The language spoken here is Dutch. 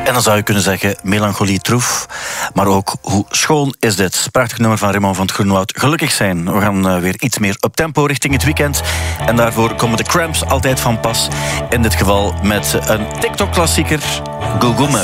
En dan zou je kunnen zeggen, melancholie troef. Maar ook, hoe schoon is dit? Prachtig nummer van Raymond van 't Groenewoud. Gelukkig zijn. We gaan weer iets meer up tempo richting het weekend. En daarvoor komen de Cramps altijd van pas. In dit geval met een TikTok-klassieker, Google Maps.